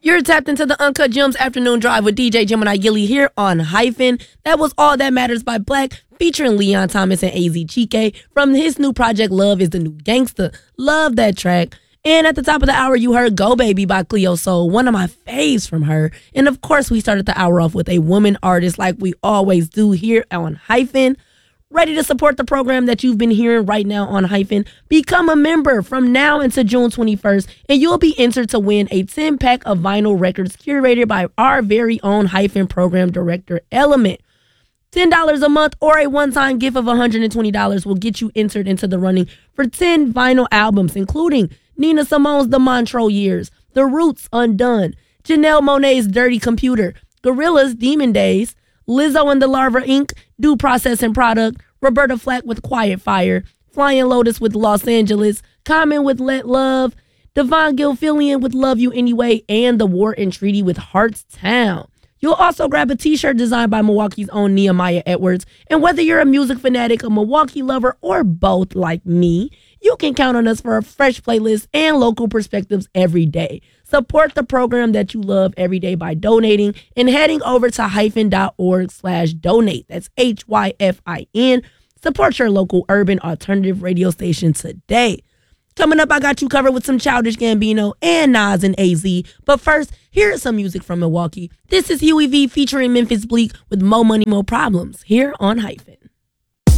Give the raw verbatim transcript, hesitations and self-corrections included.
You're tapped into the Uncut Gems Afternoon Drive with D J Gemini Gilly here on Hyphen. That was All That Matters by Black, featuring Leon Thomas and A Z Chike from his new project, Love is the New Gangsta. Love that track. And at the top of the hour, you heard Go Baby by Cleo Soul, one of my faves from her. And of course, we started the hour off with a woman artist like we always do here on Hyphen. Ready to support the program that you've been hearing right now on Hyphen? Become a member from now until June twenty-first, and you'll be entered to win a ten-pack of vinyl records curated by our very own Hyphen program director, Element. ten dollars a month or a one-time gift of one hundred twenty dollars will get you entered into the running for ten vinyl albums, including Nina Simone's The Montreux Years, The Roots Undone, Janelle Monáe's Dirty Computer, Gorillaz' Demon Days, Lizzo and the Larva Incorporated, Due Process and Product, Roberta Flack with Quiet Fire, Flying Lotus with Los Angeles, Common with Let Love, Devon Gilfillian with Love You Anyway, and The War and Treaty with Hearts Town. You'll also grab a t-shirt designed by Milwaukee's own Nehemiah Edwards. And whether you're a music fanatic, a Milwaukee lover, or both like me, you can count on us for a fresh playlist and local perspectives every day. Support the program that you love every day by donating and heading over to hyphen.org slash donate. That's H Y F I N. Support your local urban alternative radio station today. Coming up, I got you covered with some Childish Gambino and Nas and A Z. But first, here's some music from Milwaukee. This is Huey V featuring Memphis Bleak with Mo Money, Mo Problems here on Hyphen.